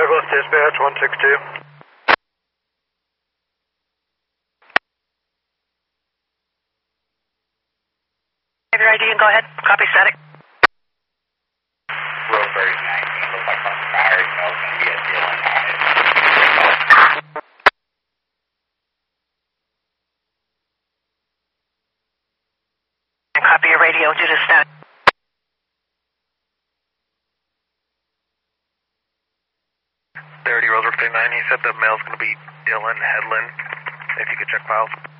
Douglas Dispatch 162. Have your ID and go ahead. Copy static. Roseberry 19, looks like from fire, you know, it's going to be a Dylan on it. Copy your radio due to static. Roseberry 39, he said the mail's going to be Dylan Headland. If you could check files.